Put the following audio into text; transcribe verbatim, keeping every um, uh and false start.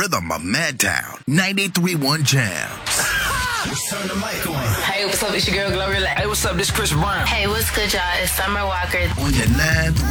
rhythm of Madtown. ninety-three point one Jams. Let's turn the mic on. Hey, what's up? It's your girl Gloria. Hey, what's up? This Chris Brown. Hey, what's good, y'all? It's Summer Walker. On your nine